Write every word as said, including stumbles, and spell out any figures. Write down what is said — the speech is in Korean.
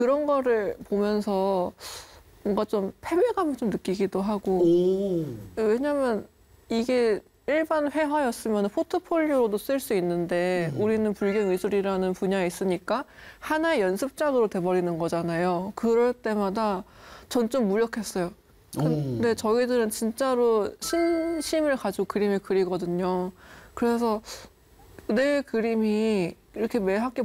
그런 거를 보면서 뭔가 좀 패배감을 좀 느끼기도 하고. 오. 왜냐면 이게 일반 회화였으면 포트폴리오로도 쓸 수 있는데 음. 우리는 불경미술이라는 분야에 있으니까 하나의 연습작으로 돼버리는 거잖아요. 그럴 때마다 전 좀 무력했어요. 근데 오. 저희들은 진짜로 신심을 가지고 그림을 그리거든요. 그래서 내 그림이 이렇게 매 학기